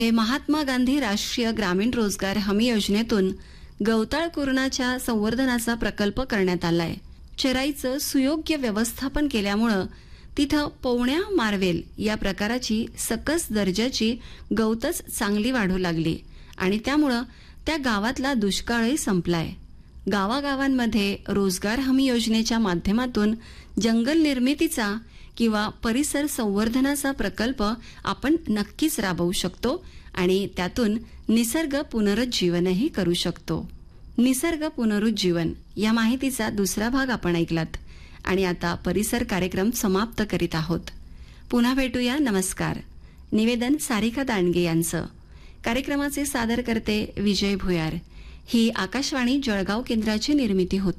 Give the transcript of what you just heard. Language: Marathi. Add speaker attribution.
Speaker 1: महात्मा गांधी राष्ट्रीय ग्रामीण रोजगार हमी योजनेतून गवताळ कुरणाच्या संवर्धनाचा प्रकल्प करण्यात आलाय. चराईचं सुयोग्य व्यवस्थापन केल्यामुळं तिथं पवण्या मार्वेल या प्रकाराची सकस दर्जाची गवतच चांगली वाढू लागली आणि त्यामुळं त्या गावातला दुष्काळही संपलाय. गावागावांमध्ये रोजगार हमी योजनेच्या माध्यमातून जंगल निर्मितीचा किंवा परिसर संवर्धनाचा प्रकल्प आपण नक्कीच राबवू शकतो आणि त्यातून निसर्ग पुनरुज्जीवनही करू शकतो. निसर्ग पुनरुज्जीवन या माहितीचा दुसरा भाग आपण ऐकलात आणि आता परिसर कार्यक्रम समाप्त करीत आहोत. पुन्हा भेटूया. नमस्कार. निवेदन सारिका दांडगे यांचं. कार्यक्रमाचे सादर करते विजय भुयार. ही आकाशवाणी जळगाव केंद्राची निर्मिती होती.